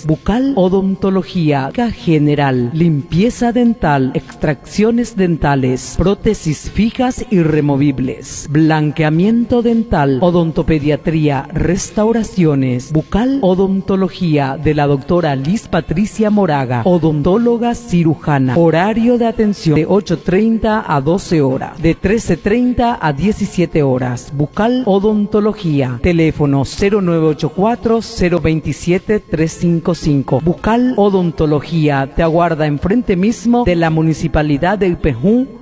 bucal, odontología general, limpieza dental, extracciones dentales, prótesis fijas y removibles, blanqueamiento dental, odontopediatría, restauraciones, bucal, odontología de la doctora Liz Patricia Moraga, odontóloga cirujana. Horario de atención de 8:30 a 12 horas, de 13:30 a 17 horas. Bucal, odontología. Teléfono 0984-027-355. Bucal, odontología te aguarda enfrente mismo de la Municipalidad de Ipejú